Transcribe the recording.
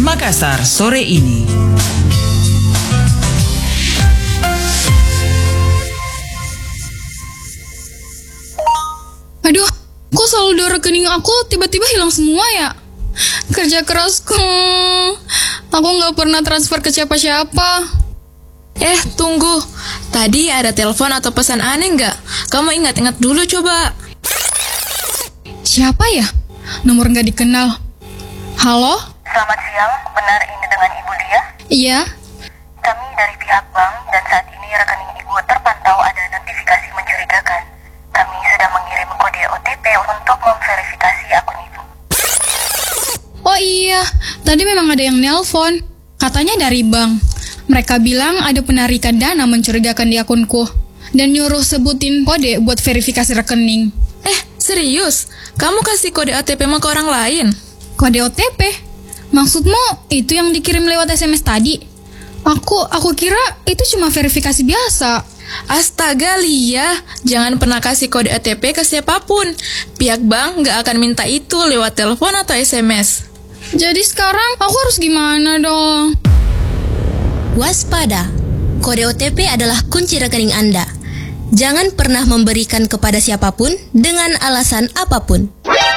Makassar sore ini. Aduh, kok saldo rekening aku tiba-tiba hilang semua ya? Kerja kerasku, aku nggak pernah transfer ke siapa-siapa. Tunggu. Tadi ada telepon atau pesan aneh nggak? Kamu ingat-ingat dulu coba. Siapa ya? Nomor nggak dikenal. Halo? Selamat siang, benar ini dengan Ibu Lia? Iya. Kami dari pihak bank dan saat ini rekening Ibu terpantau ada notifikasi mencurigakan. Kami sudah mengirim kode OTP untuk memverifikasi akun Ibu. Oh iya, tadi memang ada yang nelpon. Katanya dari bank. Mereka bilang ada penarikan dana mencurigakan di akunku. Dan nyuruh sebutin kode buat verifikasi rekening. Serius? Kamu kasih kode OTP ke orang lain? Kode OTP? Maksudmu itu yang dikirim lewat SMS tadi? Aku kira itu cuma verifikasi biasa. Astaga Lia, jangan pernah kasih kode OTP ke siapapun. Pihak bank nggak akan minta itu lewat telepon atau SMS. Jadi sekarang aku harus gimana dong? Waspada, kode OTP adalah kunci rekening Anda. Jangan pernah memberikan kepada siapapun dengan alasan apapun.